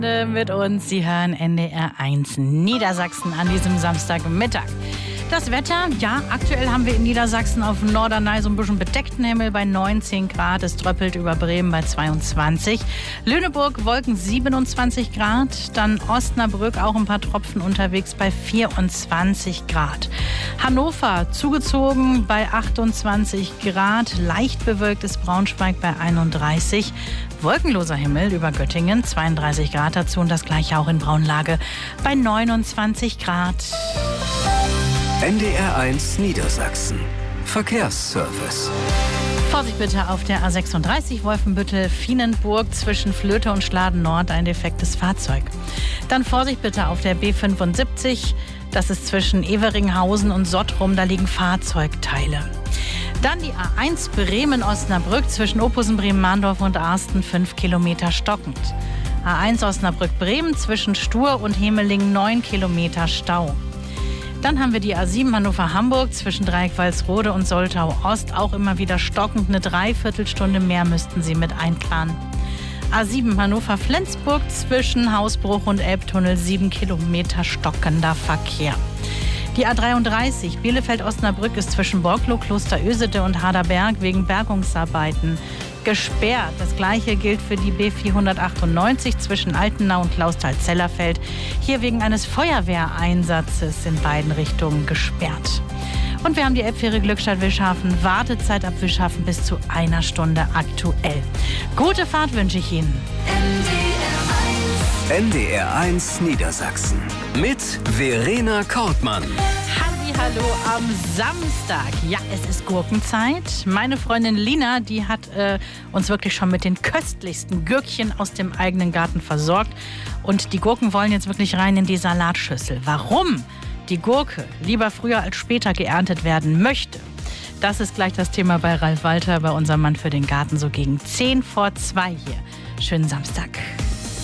Mit uns. Sie hören NDR 1 Niedersachsen an diesem Samstagmittag. Das Wetter, ja, aktuell haben wir in Niedersachsen auf Norderney so ein bisschen bedeckten Himmel bei 19 Grad. Es tröppelt über Bremen bei 22. Lüneburg Wolken 27 Grad. Dann Osnabrück auch ein paar Tropfen unterwegs bei 24 Grad. Hannover zugezogen bei 28 Grad. Leicht bewölkt ist Braunschweig bei 31. Wolkenloser Himmel über Göttingen 32 Grad dazu und das gleiche auch in Braunlage bei 29 Grad. NDR 1 Niedersachsen. Verkehrsservice. Vorsicht bitte auf der A36 Wolfenbüttel-Vienenburg zwischen Flöte und Schladen Nord ein defektes Fahrzeug. Dann Vorsicht bitte auf der B75, das ist zwischen Everinghausen und Sottrum, da liegen Fahrzeugteile. Dann die A1 Bremen-Osnabrück zwischen Ophusen, Bremen-Mahndorf und Arsten 5 Kilometer stockend. A1 Osnabrück-Bremen zwischen Stur und Hemeling 9 Kilometer Stau. Dann haben wir die A7 Hannover-Hamburg zwischen Dreieck-Walsrode und Soltau-Ost. Auch immer wieder stockend, eine Dreiviertelstunde mehr müssten Sie mit einplanen. A7 Hannover-Flensburg zwischen Hausbruch und Elbtunnel 7 Kilometer stockender Verkehr. Die A33 Bielefeld-Osnabrück ist zwischen Borklow, Klosterösede und Harderberg wegen Bergungsarbeiten gesperrt. Das gleiche gilt für die B498 zwischen Altenau und Clausthal-Zellerfeld. Hier wegen eines Feuerwehreinsatzes in beiden Richtungen gesperrt. Und wir haben die Elbfähre Glückstadt-Wischhafen. Wartezeit ab Wischhafen bis zu 1 Stunde aktuell. Gute Fahrt wünsche ich Ihnen. NDR 1 Niedersachsen. Mit Verena Kortmann. Hallo am Samstag. Ja, es ist Gurkenzeit. Meine Freundin Lina, die hat uns wirklich schon mit den köstlichsten Gürkchen aus dem eigenen Garten versorgt. Und die Gurken wollen jetzt wirklich rein in die Salatschüssel. Warum die Gurke lieber früher als später geerntet werden möchte, das ist gleich das Thema bei Ralf Walter, bei unserem Mann für den Garten, so gegen 1:50 hier. Schönen Samstag.